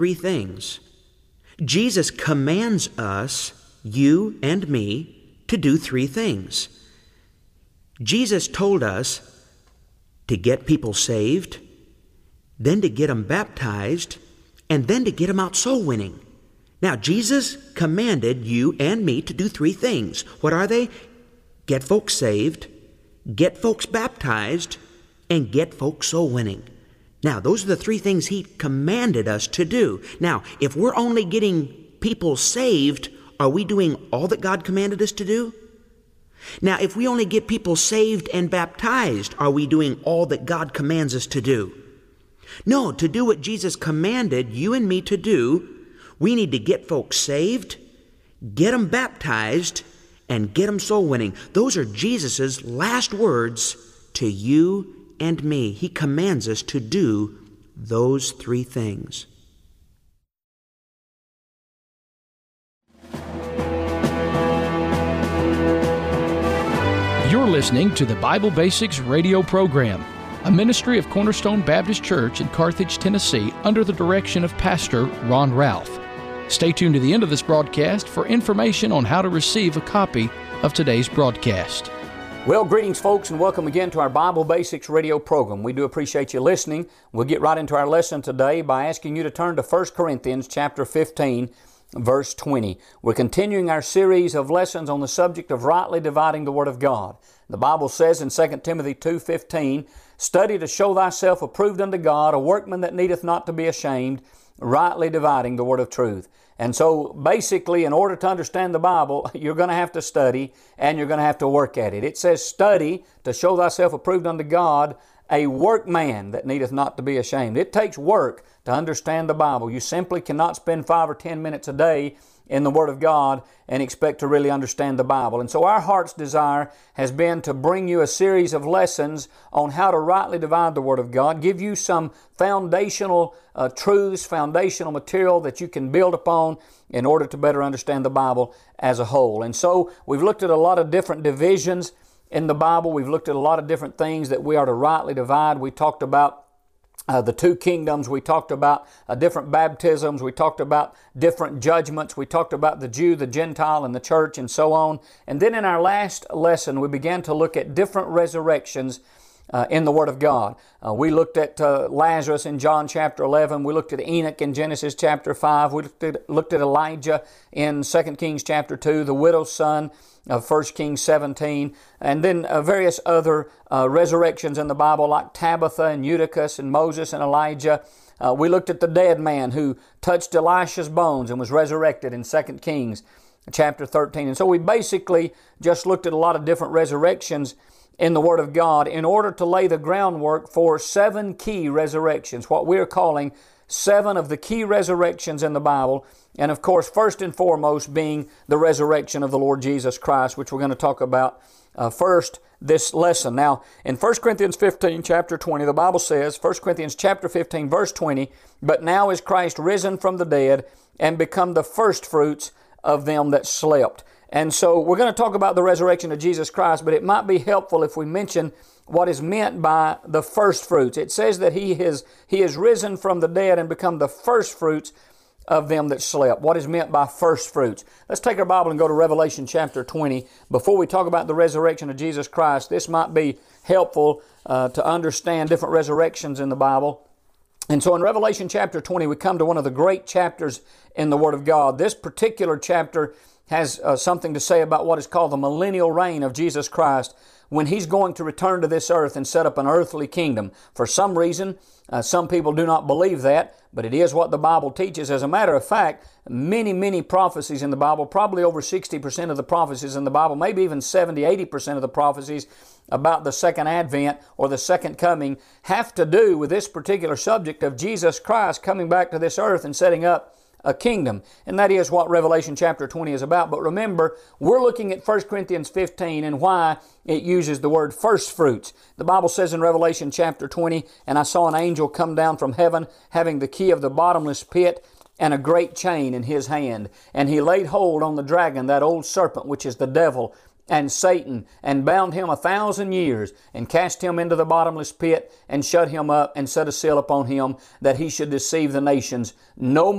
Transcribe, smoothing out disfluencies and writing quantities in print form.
three things. Jesus commands us, you and me, to do three things. Jesus told us to get people saved, then to get them baptized, and then to get them out soul winning. Now, Jesus commanded you and me to do three things. What are they? Get folks saved, get folks baptized, and get folks soul winning. Now, those are the three things He commanded us to do. Now, if we're only getting people saved, are we doing all that God commanded us to do? Now, if we only get people saved and baptized, are we doing all that God commands us to do? No, to do what Jesus commanded you and me to do, we need to get folks saved, get them baptized, and get them soul winning. Those are Jesus' last words to you and me. He commands us to do those three things. You're listening to the Bible Basics radio program, a ministry of Cornerstone Baptist Church in Carthage, Tennessee, under the direction of Pastor Ron Ralph. Stay tuned to the end of this broadcast for information on how to receive a copy of today's broadcast. Well, greetings, folks, and welcome again to our Bible Basics radio program. We do appreciate you listening. We'll get right into our lesson today by asking you to turn to 1 Corinthians chapter 15, verse 20. We're continuing our series of lessons on the subject of rightly dividing the Word of God. The Bible says in 2 Timothy 2:15, "Study to show thyself approved unto God, a workman that needeth not to be ashamed, rightly dividing the word of truth." And so basically, in order to understand the Bible, you're going to have to study and you're going to have to work at it. It says, "Study to show thyself approved unto God, a workman that needeth not to be ashamed." It takes work to understand the Bible. You simply cannot spend 5 or 10 minutes a day in the Word of God and expect to really understand the Bible. And so our heart's desire has been to bring you a series of lessons on how to rightly divide the Word of God, give you some foundational truths, foundational material that you can build upon in order to better understand the Bible as a whole. And so we've looked at a lot of different divisions in the Bible. We've looked at a lot of different things that we are to rightly divide. We talked about the two kingdoms. We talked about different baptisms. We talked about different judgments. We talked about the Jew, the Gentile, and the church, and so on. And then in our last lesson, we began to look at different resurrections in the Word of God. We looked at Lazarus in John chapter 11. We looked at Enoch in Genesis chapter 5. We looked at Elijah in 2 Kings chapter 2, the widow's son of 1 Kings 17, and then various other resurrections in the Bible like Tabitha and Eutychus and Moses and Elijah. We looked at the dead man who touched Elisha's bones and was resurrected in 2 Kings chapter 13. And so we basically just looked at a lot of different resurrections in the Word of God in order to lay the groundwork for 7 key resurrections, what we're calling 7 of the key resurrections in the Bible, and of course, first and foremost being the resurrection of the Lord Jesus Christ, which we're going to talk about first this lesson. Now, in 1 Corinthians 15, chapter 20, the Bible says, 1 Corinthians chapter 15, verse 20, "But now is Christ risen from the dead and become the firstfruits of them that slept." And so we're going to talk about the resurrection of Jesus Christ, but it might be helpful if we mention what is meant by the first fruits. It says that He is risen from the dead and become the first fruits of them that slept. What is meant by first fruits? Let's take our Bible and go to Revelation chapter 20. Before we talk about the resurrection of Jesus Christ, this might be helpful to understand different resurrections in the Bible. And so in Revelation chapter 20, we come to one of the great chapters in the Word of God. This particular chapter has something to say about what is called the millennial reign of Jesus Christ, when He's going to return to this earth and set up an earthly kingdom. For some reason, some people do not believe that, but it is what the Bible teaches. As a matter of fact, many prophecies in the Bible, probably over 60% of the prophecies in the Bible, maybe even 70-80% of the prophecies about the second advent or the second coming have to do with this particular subject of Jesus Christ coming back to this earth and setting up a kingdom. And that is what Revelation chapter 20 is about. But remember, we're looking at 1 Corinthians 15 and why it uses the word first fruits. The Bible says in Revelation chapter 20, "And I saw an angel come down from heaven, having the key of the bottomless pit and a great chain in his hand. And he laid hold on the dragon, that old serpent, which is the devil and Satan, and bound him 1,000 years, and cast him into the bottomless pit, and shut him up, and set a seal upon him, that he should deceive the nations no